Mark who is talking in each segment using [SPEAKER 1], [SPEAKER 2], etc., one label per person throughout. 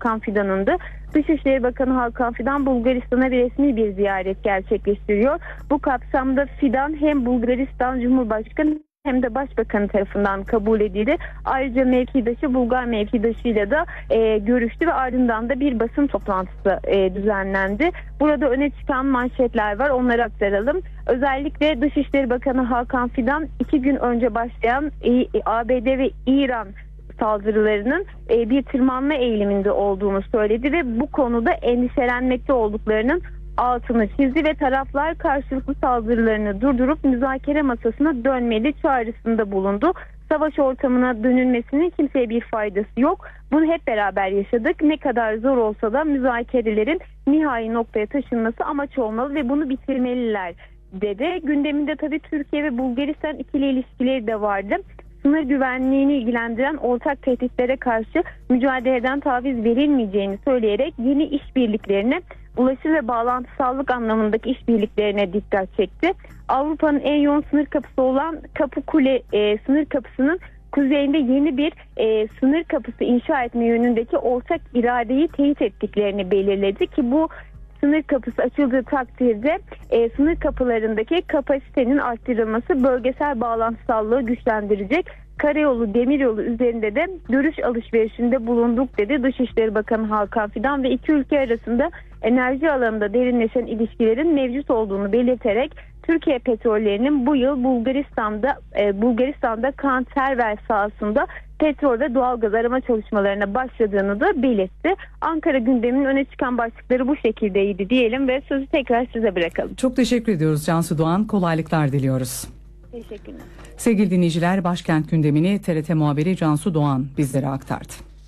[SPEAKER 1] Hakan Fidan'ın da. Dışişleri Bakanı Hakan Fidan Bulgaristan'a resmi bir ziyaret gerçekleştiriyor. Bu kapsamda Fidan hem Bulgaristan Cumhurbaşkanı hem de Başbakanı tarafından kabul edildi. Ayrıca mevkidaşı Bulgar mevkidaşıyla da görüştü ve ardından da bir basın toplantısı düzenlendi. Burada öne çıkan manşetler var, onları aktaralım. Özellikle Dışişleri Bakanı Hakan Fidan 2 gün önce başlayan ABD ve İran saldırılarının bir tırmanma eğiliminde olduğunu söyledi ve bu konuda endişelenmekte olduklarının altını çizdi ve taraflar karşılıklı saldırılarını durdurup müzakere masasına dönmeli çağrısında bulundu. Savaş ortamına dönülmesinin kimseye bir faydası yok. Bunu hep beraber yaşadık. Ne kadar zor olsa da müzakerelerin nihai noktaya taşınması amaç olmalı ve bunu bitirmeliler dedi. Gündeminde tabii Türkiye ve Bulgaristan ikili ilişkileri de vardı. Sınır güvenliğini ilgilendiren ortak tehditlere karşı mücadeleden taviz verilmeyeceğini söyleyerek yeni işbirliklerine, ulaşım ve bağlantısallık anlamındaki işbirliklerine dikkat çekti. Avrupa'nın en yoğun sınır kapısı olan Kapıkule sınır kapısının kuzeyinde yeni bir sınır kapısı inşa etme yönündeki ortak iradeyi teyit ettiklerini belirledi ki bu sınır kapısı açıldığı takdirde sınır kapılarındaki kapasitenin arttırılması bölgesel bağlantısallığı güçlendirecek. Karayolu, demiryolu üzerinde de görüş alışverişinde bulunduk dedi Dışişleri Bakanı Hakan Fidan ve iki ülke arasında enerji alanında derinleşen ilişkilerin mevcut olduğunu belirterek Türkiye petrollerinin bu yıl Bulgaristan'da Kantervel sahasında petrol ve doğalgaz arama çalışmalarına başladığını da belirtti. Ankara gündeminin öne çıkan başlıkları bu şekildeydi diyelim ve sözü tekrar size bırakalım.
[SPEAKER 2] Çok teşekkür ediyoruz Cansu Doğan. Kolaylıklar diliyoruz.
[SPEAKER 1] Teşekkürler.
[SPEAKER 2] Sevgili dinleyiciler, başkent gündemini TRT muhabiri Cansu Doğan bizlere aktardı.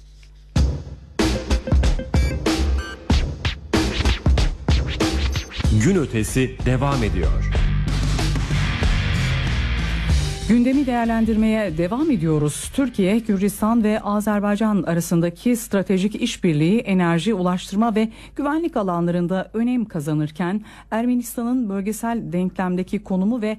[SPEAKER 3] Gün ötesi devam ediyor.
[SPEAKER 2] Gündemi değerlendirmeye devam ediyoruz. Türkiye, Gürcistan ve Azerbaycan arasındaki stratejik işbirliği enerji, ulaştırma ve güvenlik alanlarında önem kazanırken Ermenistan'ın bölgesel denklemdeki konumu ve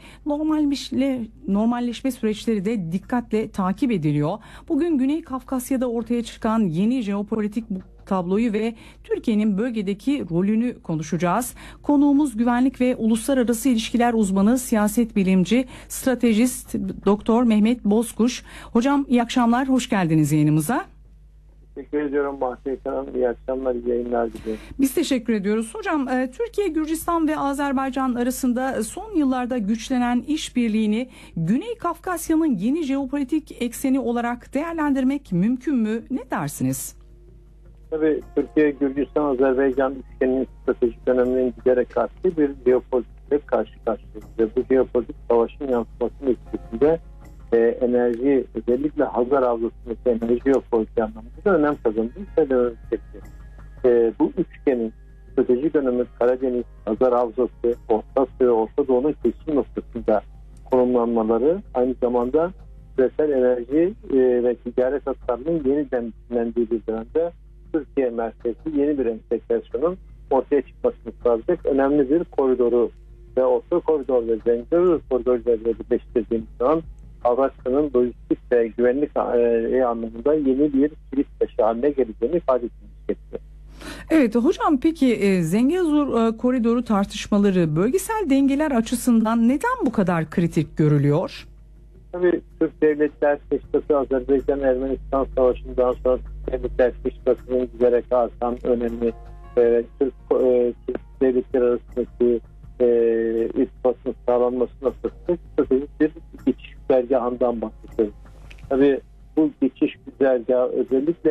[SPEAKER 2] normalleşme süreçleri de dikkatle takip ediliyor. Bugün Güney Kafkasya'da ortaya çıkan yeni jeopolitik tabloyu ve Türkiye'nin bölgedeki rolünü konuşacağız. Konuğumuz güvenlik ve uluslararası ilişkiler uzmanı, siyaset bilimci, stratejist Doktor Mehmet Bozkuş. Hocam iyi akşamlar, hoş geldiniz yayınımıza.
[SPEAKER 4] Teşekkür ediyorum Bahçe Hanım. İyi akşamlar, iyi yayınlar diliyorum.
[SPEAKER 2] Biz teşekkür ediyoruz. Hocam Türkiye, Gürcistan ve Azerbaycan arasında son yıllarda güçlenen işbirliğini Güney Kafkasya'nın yeni jeopolitik ekseni olarak değerlendirmek mümkün mü? Ne dersiniz?
[SPEAKER 4] Tabii Türkiye, Gürcistan, Azerbaycan üçgeninin stratejik öneminin giderek arttığı bir jeopolitikle karşı karşıyayız. Ve bu jeopolitik savaşın yansımasının etkisinde enerji, özellikle Hazar Havzası'ndaki enerji jeopolitik anlamında da önem kazandığını söylememiz gerekiyor. Bu üçgenin stratejik önemi Karadeniz, Hazar Havzası, Orta Asya ve Orta Doğu'nun kesim noktasında konumlanmaları aynı zamanda küresel enerji ve ticaret hatlarının yeniden düzenlendiği bir dönemde Türkiye merkezli yeni bir entegrasyonun ortaya çıkmasını sağlayacak önemli bir koridoru ve orta koridor ve Zengezur koridorlarıyla birleştirdiğimiz zaman Avrasya'nın lojistik ve güvenlik anlamında yeni bir kilit taşı haline geleceğini ifade etmemiz gerekiyor.
[SPEAKER 2] Evet hocam, peki Zengezur koridoru tartışmaları bölgesel dengeler açısından neden bu kadar kritik görülüyor?
[SPEAKER 4] Tabii Türk Devletler Teşkilatı Azerbaycan-Ermenistan Savaşı'ndan sonra Türk Devletler Teşkilatı'nın giderek artan önemi Türk devletler arasındaki irtibatın sağlanması noktasında stratejik bir geçiş güzergahından bahsediyoruz. Tabii bu geçiş güzergahı özellikle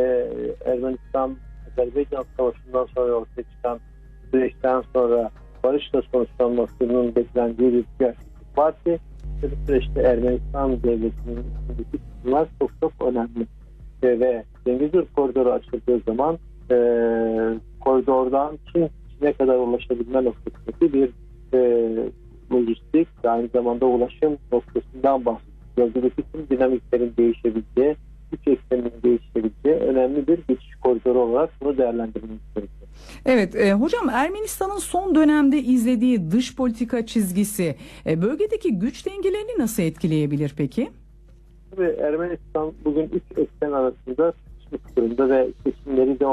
[SPEAKER 4] Ermenistan-Azerbaycan Savaşı'ndan sonra ortaya çıkan süreçten sonra barışla sonuçlanmasının beklendiği bir gerçeklik var ki bu süreçte Ermenistan devletinin içindeki kısımlar çok önemli. Ve Zengezur koridoru açıldığı zaman koridordan Çin'e kadar ulaşabilme noktasındaki bir lojistik ve aynı zamanda ulaşım noktasından bahsediyoruz. Bölgedeki tüm dinamiklerin değişebileceği, güç ekseninin değişebileceği önemli bir geçiş koridoru olarak bunu değerlendirmemiz gerekiyor.
[SPEAKER 2] Evet hocam, Ermenistan'ın son dönemde izlediği dış politika çizgisi bölgedeki güç dengelerini nasıl etkileyebilir peki?
[SPEAKER 4] Tabii Ermenistan bugün üç eksen arasında sıkışmış durumda ve seçimleri de